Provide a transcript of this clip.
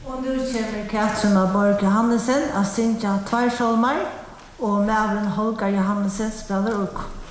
Og nu kommer Katrin og Borg Johannesen av Sintja Tversholmar, og Mævren Holger Johannesen spiller ork.